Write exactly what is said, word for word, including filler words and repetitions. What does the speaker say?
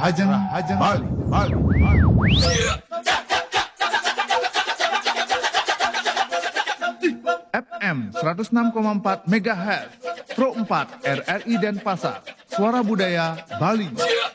Rahajang, Rahajang Bali, Bali, Bali. F M seratus enam koma empat megahertz, Pro empat R R I Denpasar, Suara Budaya Bali.